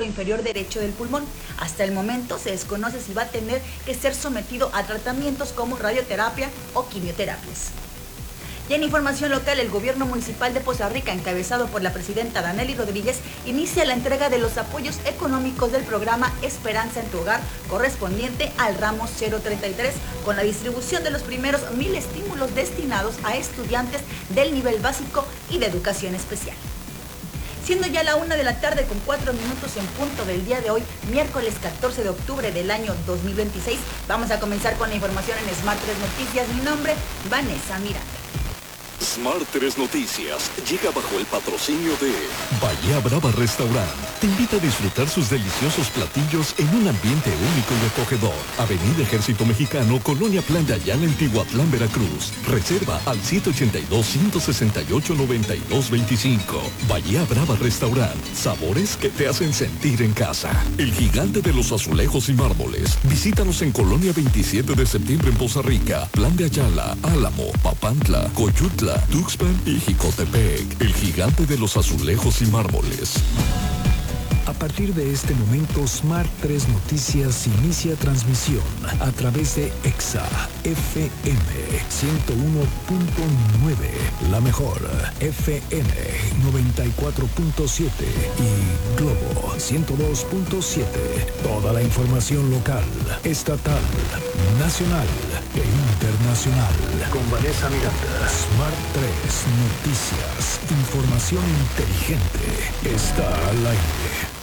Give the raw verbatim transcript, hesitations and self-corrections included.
inferior derecho del pulmón. Hasta el momento se desconoce si va a tener que ser sometido a tratamientos como radioterapia o quimioterapias. Y en información local, el gobierno municipal de Poza Rica, encabezado por la presidenta Danely Rodríguez, inicia la entrega de los apoyos económicos del programa Esperanza en tu Hogar, correspondiente al ramo cero treinta y tres, con la distribución de los primeros mil estímulos destinados a estudiantes del nivel básico y de educación especial. Siendo ya la una de la tarde con cuatro minutos en punto del día de hoy, miércoles catorce de octubre del año dos mil veintiséis, vamos a comenzar con la información en Smart tres Noticias. Mi nombre, Vanessa Miranda. Smart tres Noticias llega bajo el patrocinio de Bahía Brava Restaurant. Te invita a disfrutar sus deliciosos platillos en un ambiente único y acogedor. Avenida Ejército Mexicano, Colonia Plan de Ayala, en Tihuatlán, Veracruz. Reserva al siete ochenta y dos, ciento sesenta y ocho, noventa y dos veinticinco. Bahía Brava Restaurant. Sabores que te hacen sentir en casa. El gigante de los azulejos y mármoles. Visítanos en Colonia veintisiete de septiembre en Poza Rica, Plan de Ayala, Álamo, Papantla, Coyutla, Tuxpan y Jicotepec. El gigante de los azulejos y mármoles. A partir de este momento, Smart tres Noticias inicia transmisión a través de Exa F M ciento uno punto nueve, la mejor F M noventa y cuatro punto siete y Globo ciento dos punto siete. Toda la información local, estatal, nacional e internacional. Con Vanessa Miranda. Smart tres Noticias. Información inteligente. Está al aire.